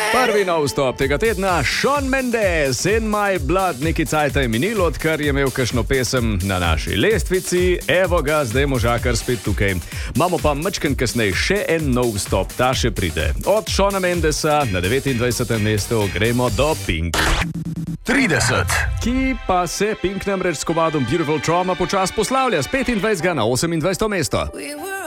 Prvi nov vstop tega tedna, Shawn Mendes in My Blood, neki cajt je minilo, odkar je imel kakšno pesem na naši lestvici, evo ga, zdaj možakar spet tukaj. Imamo pa mačken kasneje še en nov vstop, ta še pride. Od Shawna Mendesa na 29. mestu gremo do Pink. 30. Ki pa se Pink namreč s komadom Beautiful Trauma počas poslavlja z 25. na 28. mesto.